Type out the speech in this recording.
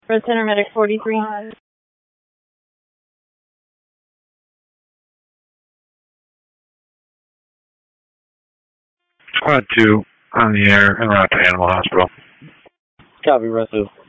Red Center Medic 4300. Squad 2 on the air en route to Animal Hospital. Copy, Red 2.